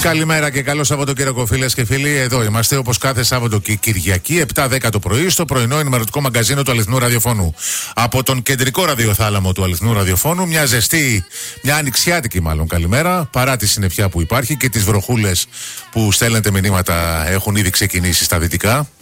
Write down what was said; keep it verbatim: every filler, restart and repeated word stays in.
Καλημέρα και καλό Σαββατοκύριακο, φίλες και φίλοι. Εδώ είμαστε όπως κάθε Σάββατο και Κυριακή, επτά δέκα το πρωί, στο πρωινό ενημερωτικό μαγκαζίνο του Αληθινού Ραδιοφώνου. Από τον κεντρικό ραδιοθάλαμο του Αληθινού Ραδιοφώνου, μια ζεστή, μια ανοιξιάτικη μάλλον καλημέρα, παρά τη συννεφιά που υπάρχει και τις βροχούλες που στέλνετε μηνύματα έχουν ήδη ξεκινήσει στα δυτικά.